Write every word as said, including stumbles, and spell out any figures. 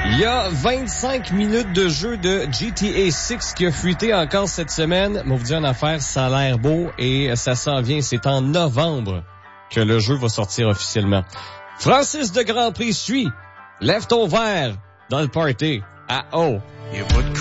Il y a vingt-cinq minutes de jeu de G T A six qui a fuité encore cette semaine. Mais on vous dit une affaire, ça a l'air beau et ça s'en vient. C'est en novembre que le jeu va sortir officiellement. Francis de Grand Prix suit. Lève ton verre dans le party. Ah oh.